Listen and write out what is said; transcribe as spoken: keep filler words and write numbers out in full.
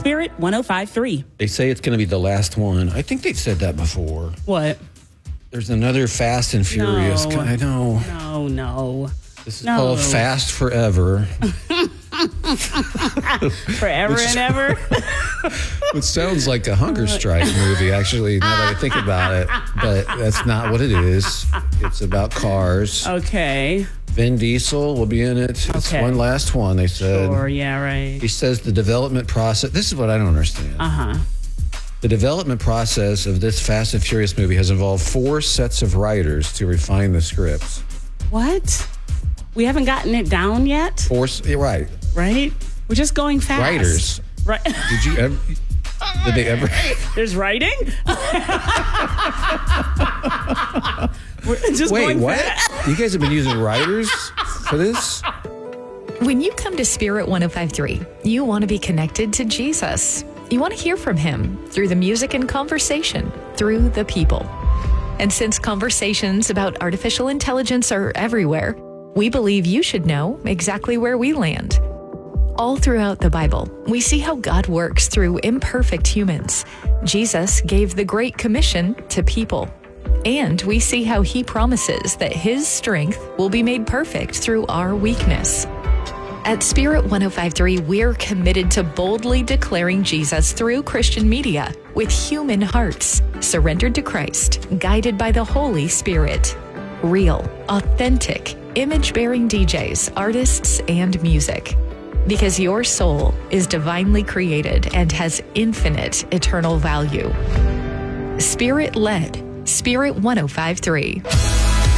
Spirit one oh five point three. They say it's going to be the last one. I think they've said that before. What? There's another Fast and Furious. No. I know. No, no. This is no. called Fast Forever. Forever Which, and ever? It sounds like a hunger strike movie, actually, now that I think about it. But that's not what it is. It's about cars. Okay. Vin Diesel will be in it. It's Okay. one last one, they said. Sure, yeah, right. He says the development process, this is what I don't understand. Uh-huh. The development process of this Fast and Furious movie has involved four sets of writers to refine the scripts. What? We haven't gotten it down yet? Four, yeah, right. Right? We're just going fast. Writers. Right. Did you ever, did they ever? There's writing? We're just Wait, going what? fast. You guys have been using writers for this? When you come to Spirit one oh five point three, you want to be connected to Jesus. You want to hear from him through the music and conversation, through the people. And since conversations about artificial intelligence are everywhere, we believe you should know exactly where we land. All throughout the Bible, we see how God works through imperfect humans. Jesus gave the Great Commission to people. And we see how he promises that his strength will be made perfect through our weakness. At Spirit one oh five point three, we're committed to boldly declaring Jesus through Christian media with human hearts, surrendered to Christ, guided by the Holy Spirit. Real, authentic, image-bearing D Js, artists, and music. Because your soul is divinely created and has infinite eternal value. Spirit-led, Spirit one oh five point three.